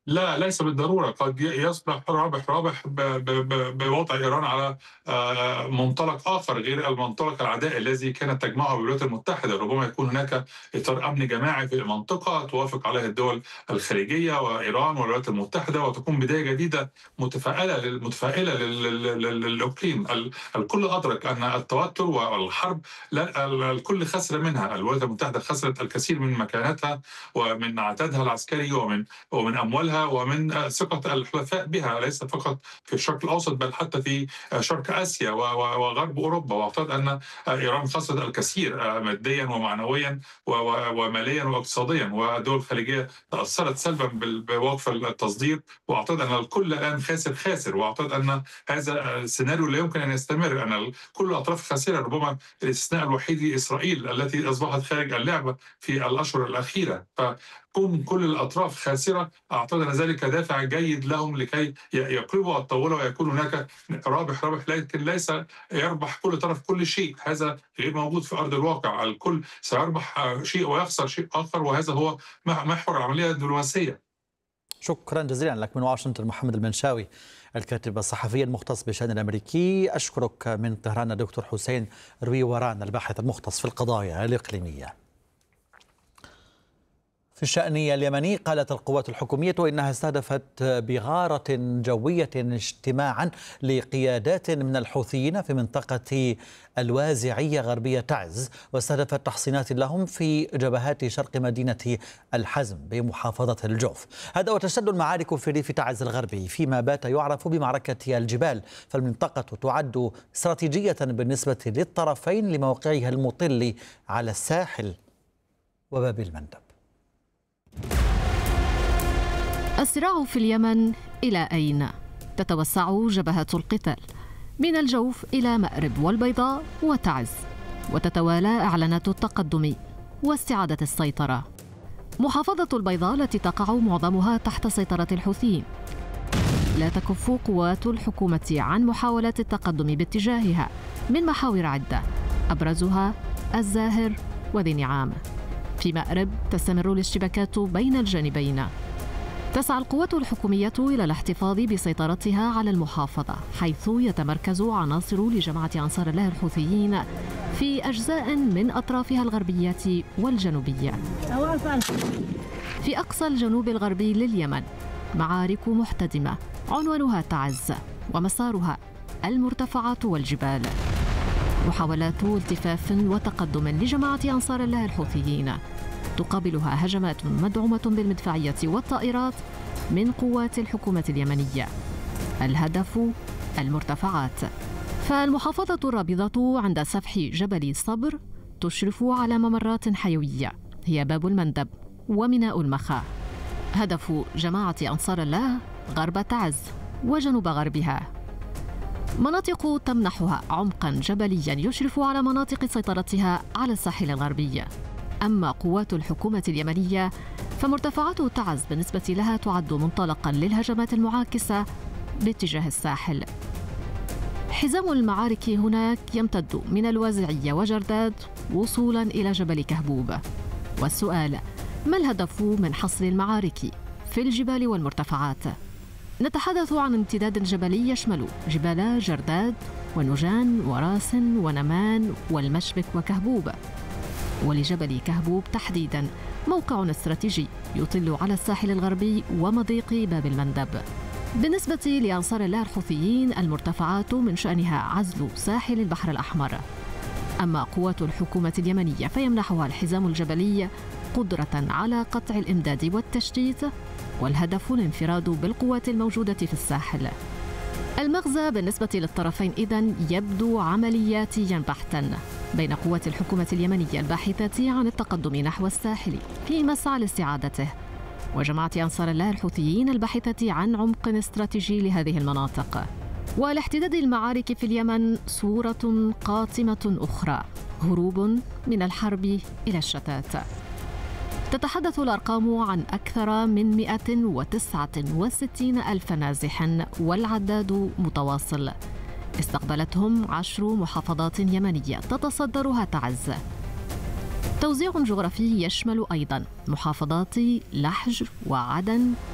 لا، ليس بالضرورة، قد يصبح رابح بوضع إيران على منطلق آخر غير المنطلق العدائي الذي كانت تجمعه بالولايات المتحدة. ربما يكون هناك إطار أمني جماعي في المنطقة توافق عليه الدول الخليجية وإيران والولايات المتحدة، وتكون بداية جديدة متفائلة للإقليم. الكل أدرك أن التوتر والحرب، لا، الكل خسر منها. الولايات المتحدة خسرت الكثير من مكانتها ومن عتادها العسكري ومن أموالها ومن ثقة الحلفاء بها، ليس فقط في الشرق الأوسط بل حتى في شرق آسيا وغرب أوروبا. وأعتقد أن إيران خسرت الكثير ماديا ومعنويا وماليا واقتصاديا، والدول الخليجية تأثرت سلبا بوقف التصدير. وأعتقد أن الكل الآن خاسر، وأعتقد أن هذا السيناريو لا يمكن أن يستمر، أن كل الأطراف خاسرة. ربما الاستثناء الوحيد إسرائيل التي أصبحت خارج اللعبة في الأشهر الأخيرة. كل الأطراف خاسرة، أعتقد أن ذلك دافع جيد لهم لكي يقلبوا الطاولة ويكون هناك رابح، لكن ليس يربح كل طرف كل شيء. هذا غير موجود في أرض الواقع. الكل سيربح شيء ويخسر شيء آخر، وهذا هو محور العملية الدبلوماسية. شكرا جزيلا لك من واشنطن محمد المنشاوي، الكاتب الصحفي المختص بالشأن الأمريكي. أشكرك من طهران دكتور حسين رويوران، الباحث المختص في القضايا الإقليمية. في الشأن اليمني، قالت القوات الحكومية إنها استهدفت بغارة جوية اجتماعا لقيادات من الحوثيين في منطقة الوازعية غربية تعز، واستهدفت تحصينات لهم في جبهات شرق مدينة الحزم بمحافظة الجوف. هذا وتشتد المعارك في ريف تعز الغربي فيما بات يعرف بمعركة الجبال، فالمنطقة تعد استراتيجية بالنسبة للطرفين لموقعها المطل على الساحل وباب المندب. الصراع في اليمن إلى أين؟ تتوسع جبهات القتال من الجوف إلى مأرب والبيضاء وتعز، وتتوالى إعلانات التقدم واستعادة السيطرة. محافظة البيضاء التي تقع معظمها تحت سيطرة الحوثيين لا تكف قوات الحكومة عن محاولات التقدم باتجاهها من محاور عدة، أبرزها الزاهر وذي نعام. في مأرب تستمر الاشتباكات بين الجانبين. تسعى القوات الحكومية إلى الاحتفاظ بسيطرتها على المحافظة، حيث يتمركز عناصر لجماعة أنصار الله الحوثيين في أجزاء من أطرافها الغربية والجنوبية. في أقصى الجنوب الغربي لليمن معارك محتدمة عنوانها تعز، ومسارها المرتفعات والجبال. محاولات التفاف وتقدم لجماعة أنصار الله الحوثيين تقابلها هجمات مدعومة بالمدفعية والطائرات من قوات الحكومة اليمنية. الهدف المرتفعات، فالمحافظة الرابضة عند سفح جبل صبر تشرف على ممرات حيوية هي باب المندب وميناء المخا. هدف جماعة أنصار الله غرب تعز وجنوب غربها، مناطق تمنحها عمقا جبليا يشرف على مناطق سيطرتها على الساحل الغربي. أما قوات الحكومة اليمنية فمرتفعات تعز بالنسبة لها تعد منطلقا للهجمات المعاكسة باتجاه الساحل. حزام المعارك هناك يمتد من الوازعية وجرداد وصولا إلى جبل كهبوب. والسؤال: ما الهدف من حصر المعارك في الجبال والمرتفعات؟ نتحدث عن امتداد جبلي يشمل جبال جرداد ونجان وراس ونمان والمشبك وكهبوب. ولجبل كهبوب تحديدا موقع استراتيجي يطل على الساحل الغربي ومضيق باب المندب. بالنسبة لأنصار الله الحوثيين المرتفعات من شأنها عزل ساحل البحر الأحمر. أما قوات الحكومة اليمنية فيمنحها الحزام الجبلي قدرة على قطع الإمداد والتشتيت، والهدف الانفراد بالقوات الموجودة في الساحل. المغزى بالنسبة للطرفين إذن يبدو عملياتيا بحتا بين قوات الحكومة اليمنية الباحثة عن التقدم نحو الساحل في مسعى لاستعادته، وجماعة أنصار الله الحوثيين الباحثة عن عمق استراتيجي لهذه المناطق. ولاحتداد المعارك في اليمن صورة قاتمة أخرى، هروب من الحرب إلى الشتات. تتحدث الأرقام عن أكثر من 169 ألف نازح، والعداد متواصل. استقبلتهم 10 محافظات يمنية تتصدرها تعز. توزيع جغرافي يشمل أيضا محافظات لحج وعدن